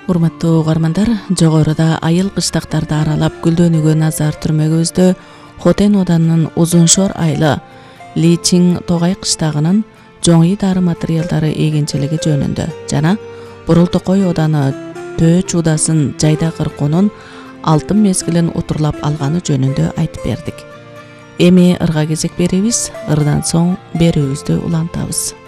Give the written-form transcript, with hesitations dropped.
Урматтуу угармандар, жогоруда айыл кыштактарды аралап гүлдөнүүгө назар түрмөгүбүздө Хотен оданынын Узуншор айылы Личин Тогай кыштагынын жоңүй дары материалдары эгенчилиги жөнүндө жана Бурултокой оданы Төө Чуудасын жайда кыркуунун алтын мезгилин утурлап алганы жөнүндө айтып бердик. Эми ырга кезек беребиз, ырдан соң берүүбүздү улантабыз.